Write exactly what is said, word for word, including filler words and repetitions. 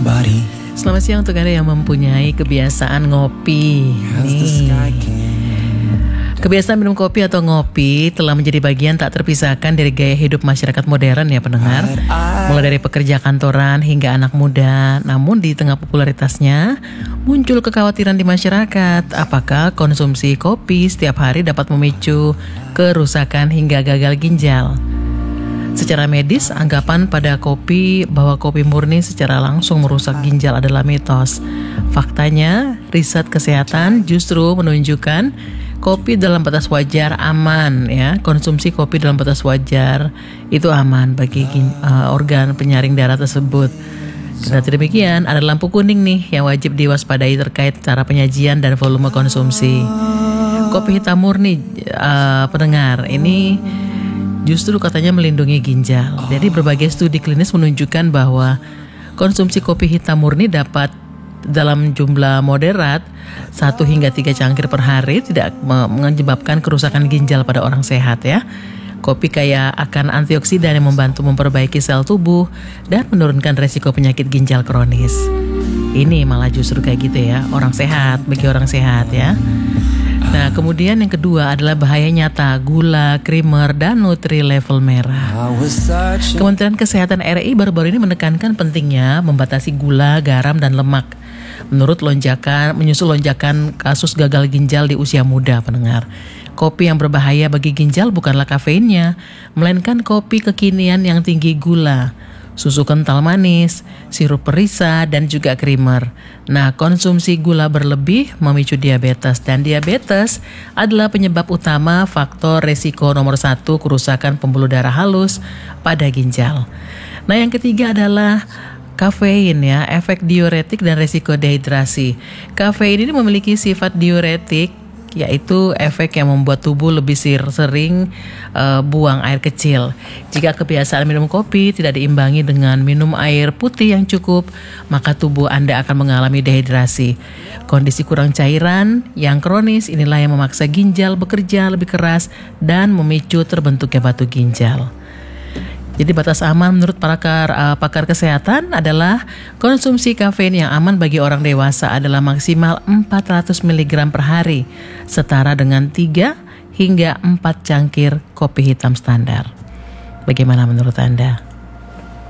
Selamat siang untuk Anda yang mempunyai kebiasaan ngopi. Nih. Kebiasaan minum kopi atau ngopi telah menjadi bagian tak terpisahkan dari gaya hidup masyarakat modern ya pendengar. Mulai dari pekerja kantoran hingga anak muda. Namun di tengah popularitasnya muncul kekhawatiran di masyarakat. Apakah konsumsi kopi setiap hari dapat memicu kerusakan hingga gagal ginjal? Secara medis, anggapan pada kopi bahwa kopi murni secara langsung merusak ginjal adalah mitos. Faktanya, riset kesehatan justru menunjukkan kopi dalam batas wajar aman ya. Konsumsi kopi dalam batas wajar itu aman bagi uh, organ penyaring darah tersebut. Kendati demikian, ada lampu kuning nih yang wajib diwaspadai terkait cara penyajian dan volume konsumsi. Kopi hitam murni, uh, pendengar, ini justru katanya melindungi ginjal. Jadi berbagai studi klinis menunjukkan bahwa konsumsi kopi hitam murni dapat dalam jumlah moderat satu hingga tiga cangkir per hari tidak menyebabkan kerusakan ginjal pada orang sehat ya. Kopi kaya akan antioksidan yang membantu memperbaiki sel tubuh dan menurunkan resiko penyakit ginjal kronis. Ini malah justru kayak gitu ya, orang sehat bagi orang sehat ya. Nah, kemudian yang kedua adalah bahaya nyata gula, krimer, dan nutri level merah. Kementerian Kesehatan R I baru-baru ini menekankan pentingnya membatasi gula, garam, dan lemak. Menurut lonjakan, menyusul lonjakan kasus gagal ginjal di usia muda, pendengar. Kopi yang berbahaya bagi ginjal bukanlah kafeinnya, melainkan kopi kekinian yang tinggi gula, susu kental manis, sirup perisa, dan juga krimer. Nah, konsumsi gula berlebih memicu diabetes, dan diabetes adalah penyebab utama faktor resiko nomor satu kerusakan pembuluh darah halus pada ginjal. Nah, yang ketiga adalah kafein ya, efek diuretik dan resiko dehidrasi. Kafein ini memiliki sifat diuretik, yaitu efek yang membuat tubuh lebih sering uh, buang air kecil. Jika kebiasaan minum kopi tidak diimbangi dengan minum air putih yang cukup, maka tubuh Anda akan mengalami dehidrasi. Kondisi kurang cairan yang kronis inilah yang memaksa ginjal bekerja lebih keras dan memicu terbentuknya batu ginjal. Jadi batas aman menurut para pakar, uh, pakar kesehatan adalah konsumsi kafein yang aman bagi orang dewasa adalah maksimal empat ratus miligram per hari, setara dengan tiga hingga empat cangkir kopi hitam standar. Bagaimana menurut Anda?